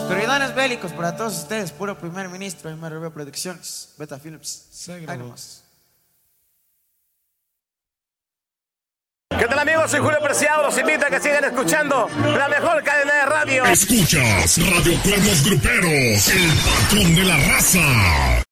Prioridades bélicos para todos ustedes, puro primer ministro, MRB Producciones, Beta Films. Ahí nomás. ¿Qué tal, amigos? Soy Julio Preciado. Los invito a que sigan escuchando la mejor cadena de radio. Escuchas Radio Cuernos Gruperos, el patrón de la raza.